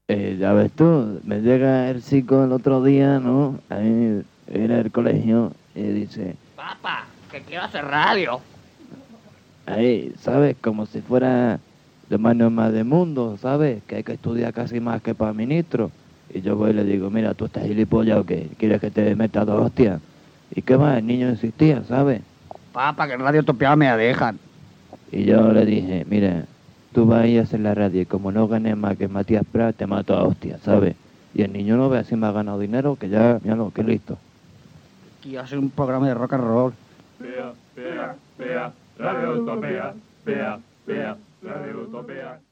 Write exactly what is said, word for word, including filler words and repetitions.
Eh, ya ves tú, me llega el chico el otro día, ¿no? Ahí en el colegio y dice, Papá, que quiero hacer radio. ahí, ¿sabes? Como si fuera lo más normal del mundo, ¿sabes? Que hay que estudiar casi más que para ministro. Y yo voy y le digo, mira, ¿tú estás gilipollas o qué? ¿Quieres que te meta dos hostias? ¿Y qué más? El niño insistía, ¿sabes? Papá, que en Radio Utopía me la dejan. Y yo le dije, mira, tú vas a ir a hacer la radio y como no ganes más que Matías Prat, te mato a hostias, ¿sabes? Y el niño no ve si me ha ganado dinero, que ya, ya no, que listo. Quiero hacer un programa de rock and roll. Vea, vea, vea, Radio Utopía, vea, vea, Radio Utopía.